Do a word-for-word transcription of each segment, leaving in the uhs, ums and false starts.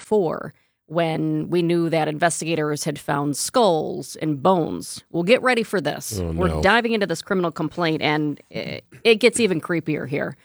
before when we knew that investigators had found skulls and bones. Well, get ready for this. Oh, no. We're diving into this criminal complaint, and it, it gets even creepier here.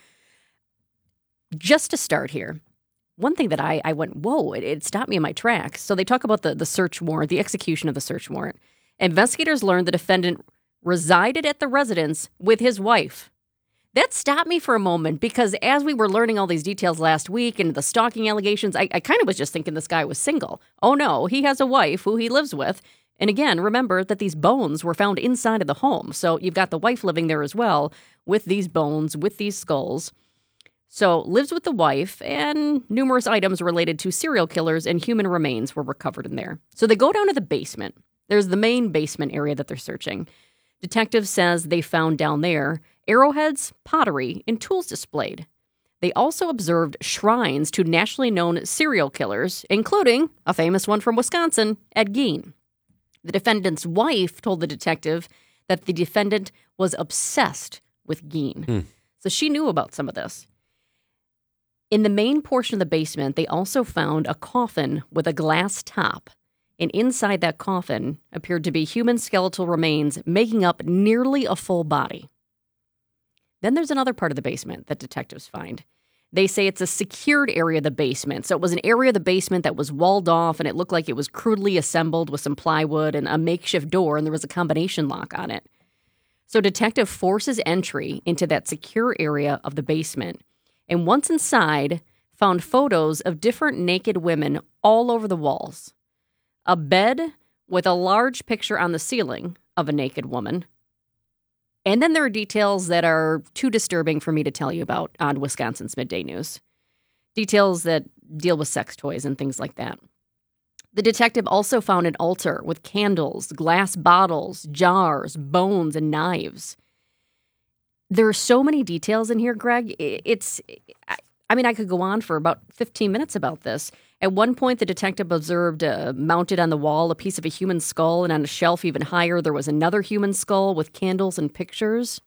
Just to start here, one thing that I, I went, whoa, it, it stopped me in my tracks. So they talk about the, the search warrant, the execution of the search warrant. Investigators learned the defendant resided at the residence with his wife. That stopped me for a moment because as we were learning all these details last week and the stalking allegations, I, I kind of was just thinking this guy was single. Oh no, he has a wife who he lives with. And again, remember that these bones were found inside of the home. So you've got the wife living there as well with these bones, with these skulls. So lives with the wife, and numerous items related to serial killers and human remains were recovered in there. So they go down to the basement. There's the main basement area that they're searching. Detective says they found down there arrowheads, pottery, and tools displayed. They also observed shrines to nationally known serial killers, including a famous one from Wisconsin, Ed Gein. The defendant's wife told the detective that the defendant was obsessed with Gein. Hmm. So she knew about some of this. In the main portion of the basement, they also found a coffin with a glass top. And inside that coffin appeared to be human skeletal remains making up nearly a full body. Then there's another part of the basement that detectives find. They say it's a secured area of the basement. So it was an area of the basement that was walled off, and it looked like it was crudely assembled with some plywood and a makeshift door, and there was a combination lock on it. So detective forces entry into that secure area of the basement, and once inside, found photos of different naked women all over the walls. A bed with a large picture on the ceiling of a naked woman. And then there are details that are too disturbing for me to tell you about on Wisconsin's Midday News. Details that deal with sex toys and things like that. The detective also found an altar with candles, glass bottles, jars, bones, and knives. There are so many details in here, Greg. It's, I mean, I could go on for about fifteen minutes about this. At one point, the detective observed uh, mounted on the wall a piece of a human skull, and on a shelf even higher, there was another human skull with candles and pictures.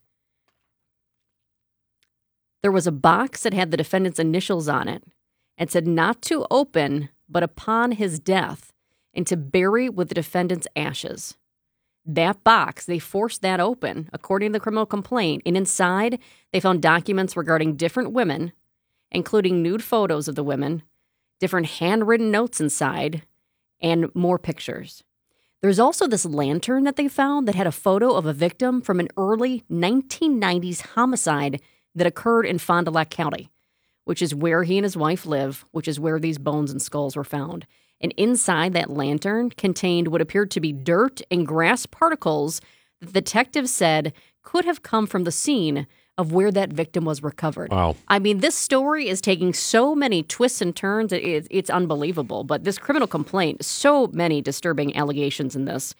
There was a box that had the defendant's initials on it and said not to open, but upon his death, and to bury with the defendant's ashes. That box, they forced that open, according to the criminal complaint, and inside, they found documents regarding different women, including nude photos of the women, different handwritten notes inside, and more pictures. There's also this lantern that they found that had a photo of a victim from an early nineteen nineties homicide that occurred in Fond du Lac County, which is where he and his wife live, which is where these bones and skulls were found. And inside that lantern contained what appeared to be dirt and grass particles that the detective said could have come from the scene of where that victim was recovered. Wow. I mean, this story is taking so many twists and turns. It, it, it's unbelievable. But this criminal complaint, so many disturbing allegations in this.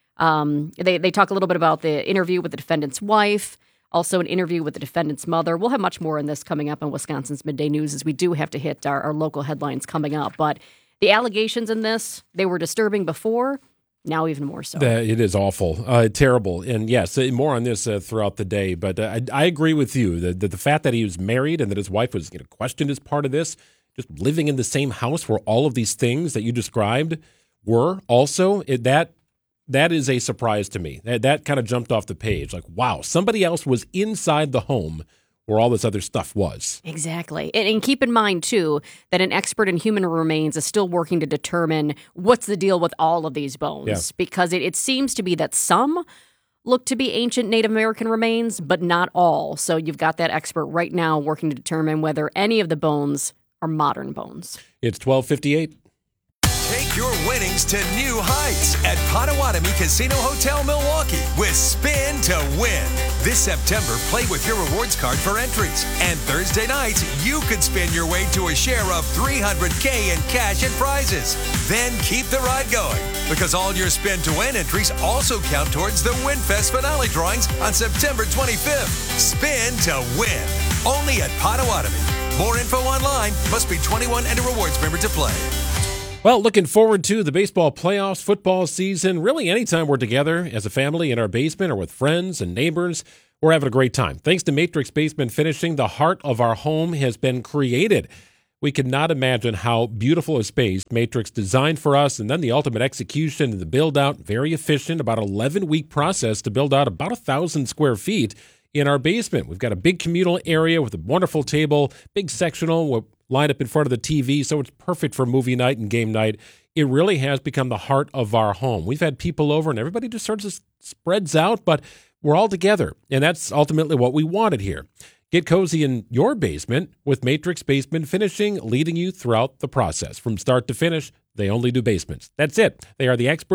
Um, they, they talk a little bit about the interview with the defendant's wife, also an interview with the defendant's mother. We'll have much more in this coming up on Wisconsin's Midday News, as we do have to hit our, our local headlines coming up. But the allegations in this, they were disturbing before. Now even more so. That, it is awful, uh, terrible. And yes, more on this uh, throughout the day. But uh, I, I agree with you that the, the fact that he was married and that his wife was, you know, questioned as part of this, just living in the same house where all of these things that you described were also, it, that that is a surprise to me. That, that kind of jumped off the page. Like, wow, somebody else was inside the home where all this other stuff was. Exactly. And, and keep in mind, too, that an expert in human remains is still working to determine what's the deal with all of these bones. Yeah. Because it, it seems to be that some look to be ancient Native American remains, but not all. So you've got that expert right now working to determine whether any of the bones are modern bones. It's twelve fifty-eight. Take your winnings to new heights at Potawatomi Casino Hotel Milwaukee with Spin to Win. This September, play with your rewards card for entries. And Thursday nights, you could spin your way to a share of three hundred thousand dollars in cash and prizes. Then keep the ride going, because all your Spin to Win entries also count towards the WinFest finale drawings on September twenty-fifth. Spin to Win. Only at Potawatomi. More info online. Must be twenty-one and a rewards member to play. Well, looking forward to the baseball playoffs, football season. Really, anytime we're together as a family in our basement or with friends and neighbors, we're having a great time. Thanks to Matrix Basement Finishing, the heart of our home has been created. We could not imagine how beautiful a space Matrix designed for us, and then the ultimate execution and the build-out, very efficient, about eleven-week process to build out about one thousand square feet in our basement. We've got a big communal area with a wonderful table, big sectional, we'll line up in front of the T V, so it's perfect for movie night and game night. It really has become the heart of our home. We've had people over, and everybody just sort of spreads out, but we're all together, and that's ultimately what we wanted here. Get cozy in your basement with Matrix Basement Finishing, leading you throughout the process. From start to finish, they only do basements. That's it. They are the experts